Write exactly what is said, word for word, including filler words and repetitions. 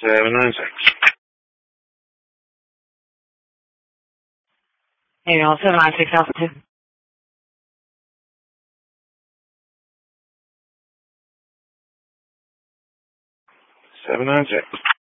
seven nine six. Hey, all seven nine six Alpha two. seven nine six.